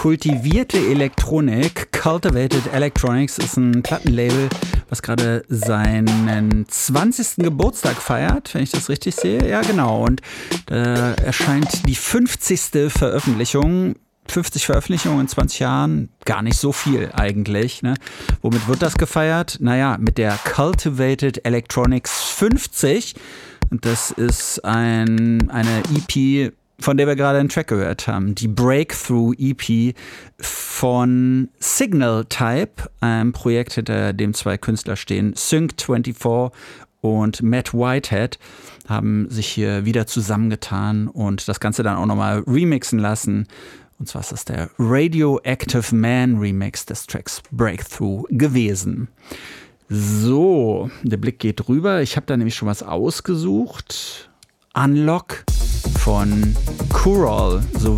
Kultivierte Elektronik, Cultivated Electronics, ist ein Plattenlabel, was gerade seinen 20. Geburtstag feiert, wenn ich das richtig sehe. Ja, genau. Und da erscheint die 50. Veröffentlichung. 50 Veröffentlichungen in 20 Jahren, gar nicht so viel eigentlich. Ne? Womit wird das gefeiert? Naja, mit der Cultivated Electronics 50. Und das ist eine EP, von der wir gerade einen Track gehört haben. Die Breakthrough EP von Signal Type, einem Projekt, hinter dem zwei Künstler stehen. Sync24 und Matt Whitehead haben sich hier wieder zusammengetan und das Ganze dann auch nochmal remixen lassen. Und zwar ist das der Radioactive Man Remix des Tracks Breakthrough gewesen. So, der Blick geht rüber. Ich habe da nämlich schon was ausgesucht. Unlock von Kurol, so